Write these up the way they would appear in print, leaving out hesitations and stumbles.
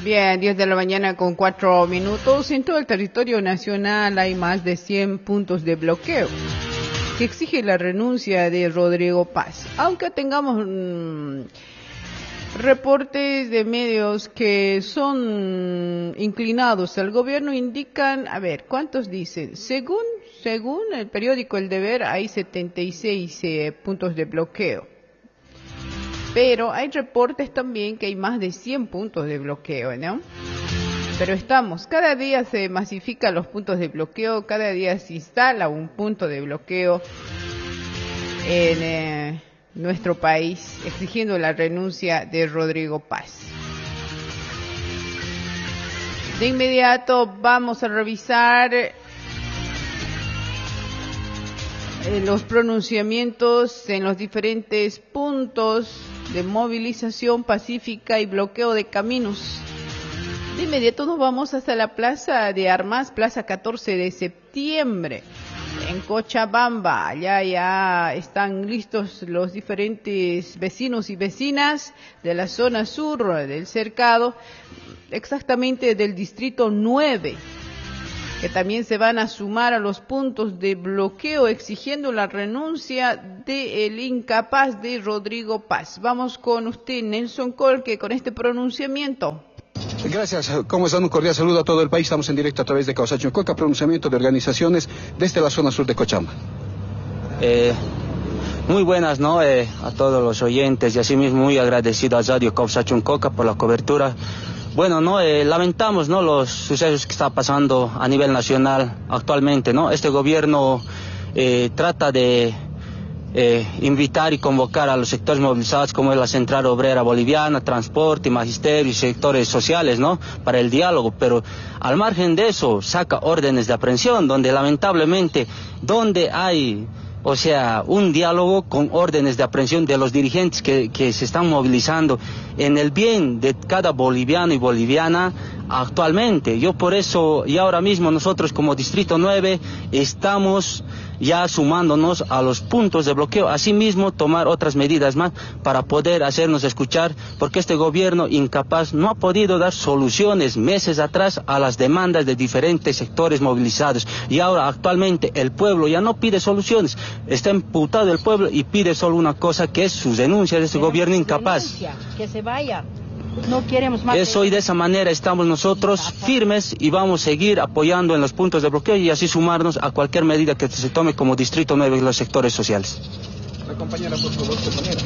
Bien, 10 de la mañana con 4 minutos. En todo el territorio nacional hay más de 100 puntos de bloqueo que exige la renuncia de Rodrigo Paz. Aunque tengamos reportes de medios que son inclinados al gobierno, indican, a ver, ¿cuántos dicen? Según el periódico El Deber, hay 76 puntos de bloqueo. Pero hay reportes también que hay más de 100 puntos de bloqueo, ¿no? Pero cada día se masifican los puntos de bloqueo, cada día se instala un punto de bloqueo en nuestro país, exigiendo la renuncia de Rodrigo Paz. De inmediato vamos a revisar los pronunciamientos en los diferentes puntos de movilización pacífica y bloqueo de caminos. De inmediato nos vamos hasta la Plaza de Armas, Plaza 14 de septiembre, en Cochabamba. Allá ya están listos los diferentes vecinos y vecinas de la zona sur del cercado, exactamente del distrito 9, que también se van a sumar a los puntos de bloqueo exigiendo la renuncia del incapaz de Rodrigo Paz. Vamos con usted, Nelson Colque, con este pronunciamiento. Gracias. ¿Cómo están? Un cordial saludo a todo el país. Estamos en directo a través de Causachuncoca, pronunciamiento de organizaciones desde la zona sur de Cochabamba. Muy buenas, ¿no? A todos los oyentes y asimismo muy agradecido a Radio Causachuncoca por la cobertura. Bueno, no, lamentamos, ¿no?, los sucesos que está pasando a nivel nacional actualmente, ¿no? Este gobierno trata de invitar y convocar a los sectores movilizados como es la Central Obrera Boliviana, Transporte, Magisterio y sectores sociales, ¿no?, para el diálogo, pero al margen de eso saca órdenes de aprehensión donde lamentablemente, donde hay un diálogo con órdenes de aprehensión de los dirigentes que se están movilizando en el bien de cada boliviano y boliviana actualmente. Yo por eso, y ahora mismo nosotros como Distrito 9 estamos ya sumándonos a los puntos de bloqueo, asimismo tomar otras medidas más para poder hacernos escuchar, porque este gobierno incapaz no ha podido dar soluciones meses atrás a las demandas de diferentes sectores movilizados, y ahora actualmente el pueblo ya no pide soluciones, está emputado el pueblo y pide solo una cosa, que es su denuncia de este gobierno incapaz. Que se vaya. No queremos más. Eso, y de esa manera estamos nosotros firmes y vamos a seguir apoyando en los puntos de bloqueo y así sumarnos a cualquier medida que se tome como Distrito 9 y los sectores sociales. La compañera, por favor, compañera.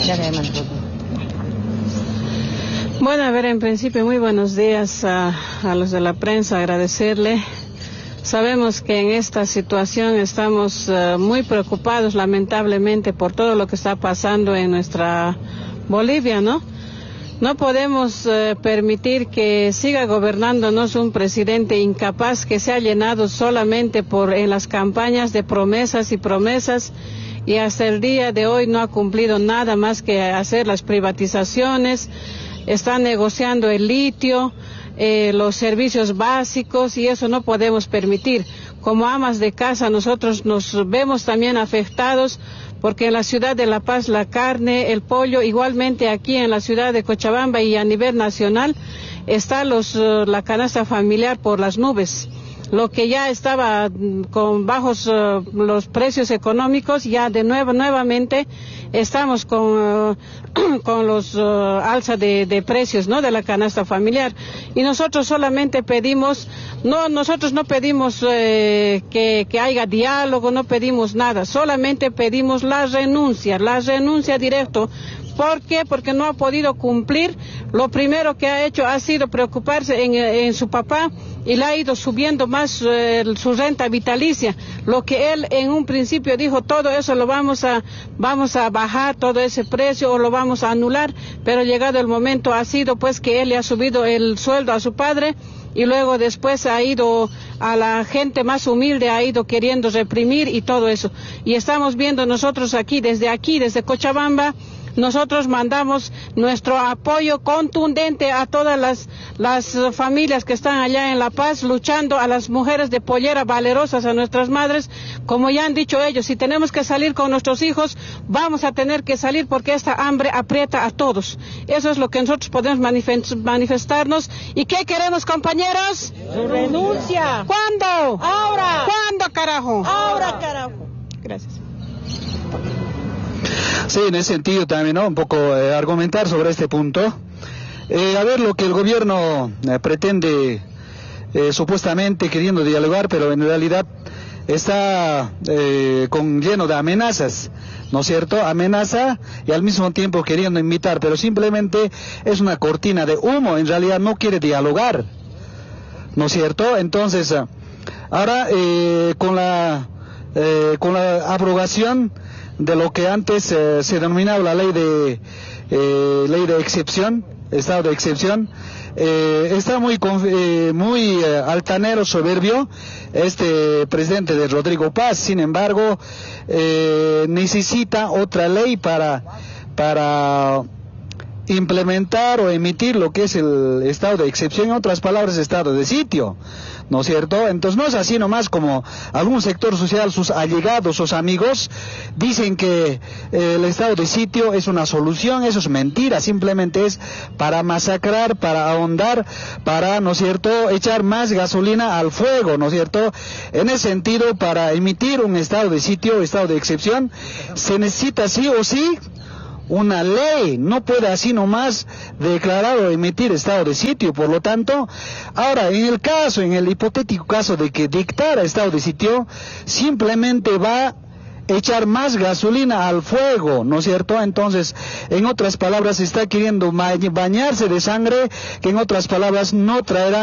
Bueno, a ver, en principio muy buenos días a los de la prensa, agradecerle. Sabemos que en esta situación estamos muy preocupados lamentablemente por todo lo que está pasando en nuestra Bolivia, ¿no? No podemos permitir que siga gobernándonos un presidente incapaz que se ha llenado solamente en las campañas de promesas y promesas, y hasta el día de hoy no ha cumplido nada más que hacer las privatizaciones, está negociando el litio, los servicios básicos, y eso no podemos permitir. Como amas de casa nosotros nos vemos también afectados, porque en la ciudad de La Paz la carne, el pollo, igualmente aquí en la ciudad de Cochabamba y a nivel nacional está la canasta familiar por las nubes. Lo que ya estaba con bajos los precios económicos, ya nuevamente estamos con los alza de precios, ¿no?, de la canasta familiar. Y nosotros solamente pedimos, nosotros no pedimos que haya diálogo, no pedimos nada, solamente pedimos la renuncia directo. ¿Por qué? Porque no ha podido cumplir. Lo primero que ha hecho ha sido preocuparse en su papá, y le ha ido subiendo más su renta vitalicia. Lo que él en un principio dijo, todo eso lo vamos a bajar, todo ese precio, o lo vamos a anular, pero llegado el momento ha sido pues que él le ha subido el sueldo a su padre, y luego después ha ido a la gente más humilde, ha ido queriendo reprimir y todo eso. Y estamos viendo nosotros desde Cochabamba, nosotros mandamos nuestro apoyo contundente a todas las familias que están allá en La Paz luchando, a las mujeres de pollera valerosas, a nuestras madres. Como ya han dicho ellos, si tenemos que salir con nuestros hijos, vamos a tener que salir porque esta hambre aprieta a todos. Eso es lo que nosotros podemos manifestarnos. ¿Y qué queremos, compañeros? Su renuncia. ¿Cuándo? Ahora. ¿Cuándo, carajo? Ahora, carajo. Gracias. Sí, en ese sentido también, ¿no? Un poco argumentar sobre este punto. A ver, lo que el gobierno pretende, supuestamente queriendo dialogar, pero en realidad está lleno de amenazas, ¿no es cierto? Amenaza y al mismo tiempo queriendo invitar, pero simplemente es una cortina de humo, en realidad no quiere dialogar, ¿no es cierto? Entonces, ahora con la abrogación de lo que antes se denominaba la ley de excepción, estado de excepción, está muy altanero, soberbio este presidente de Rodrigo Paz. Sin embargo, necesita otra ley para implementar o emitir lo que es el estado de excepción, en otras palabras, estado de sitio, ¿no es cierto? Entonces no es así nomás como algún sector social, sus allegados, sus amigos, dicen que el estado de sitio es una solución. Eso es mentira, simplemente es para masacrar, para ahondar, para, ¿no es cierto?, echar más gasolina al fuego, ¿no es cierto? En ese sentido, para emitir un estado de sitio, estado de excepción, se necesita sí o sí una ley, no puede así nomás declarar o emitir estado de sitio. Por lo tanto, ahora en el hipotético caso de que dictara estado de sitio, simplemente va a echar más gasolina al fuego, ¿no es cierto? Entonces, en otras palabras, está queriendo bañarse de sangre, que en otras palabras no traerá